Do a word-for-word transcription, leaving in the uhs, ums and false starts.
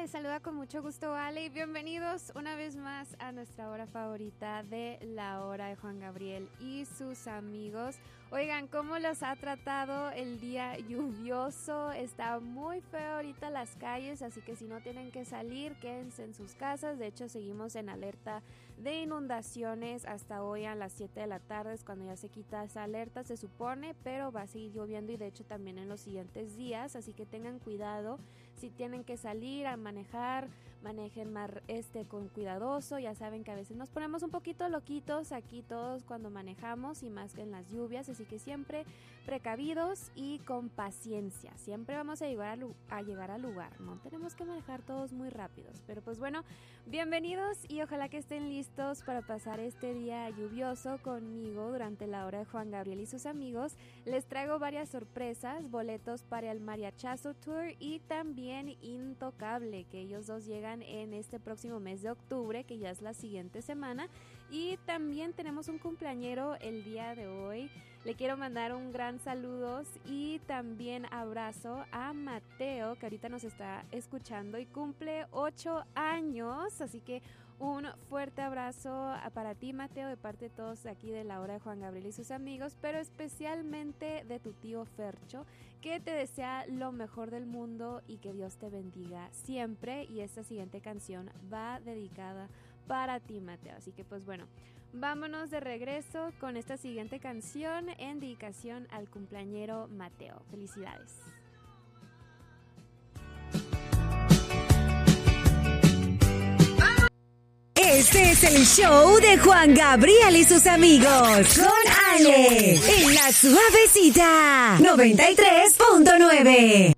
les saluda con mucho gusto Ale y bienvenidos una vez más a nuestra hora favorita de la hora de Juan Gabriel y sus amigos. Oigan, ¿cómo los ha tratado el día lluvioso? Está muy feo ahorita las calles, así que si no tienen que salir, quédense en sus casas. De hecho, seguimos en alerta de inundaciones hasta hoy a las siete de la tarde, es cuando ya se quita esa alerta, se supone, pero va a seguir lloviendo y de hecho también en los siguientes días, así que tengan cuidado. Si tienen que salir a manejar, manejen más este con cuidadoso. Ya saben que a veces nos ponemos un poquito loquitos aquí todos cuando manejamos y más que en las lluvias, así que siempre precavidos y con paciencia. Siempre vamos a llegar, a, a llegar al lugar, no tenemos que manejar todos muy rápidos. Pero pues bueno, bienvenidos y ojalá que estén listos para pasar este día lluvioso conmigo durante la hora de Juan Gabriel y sus amigos. Les traigo varias sorpresas, boletos para el Mariachazo Tour y también Intocable, que ellos dos llegan en este próximo mes de octubre, que ya es la siguiente semana. Y también tenemos un cumpleañero el día de hoy. Le quiero mandar un gran saludos y también abrazo a Mateo, que ahorita nos está escuchando y cumple ocho años, así que un fuerte abrazo para ti, Mateo, de parte de todos aquí de la hora de Juan Gabriel y sus amigos, pero especialmente de tu tío Fercho, que te desea lo mejor del mundo y que Dios te bendiga siempre. Y esta siguiente canción va dedicada para ti, Mateo. Así que pues bueno, vámonos de regreso con esta siguiente canción en dedicación al cumpleañero Mateo. Felicidades. Este es el show de Juan Gabriel y sus amigos. Con Ale. En la suavecita. noventa y tres punto nueve.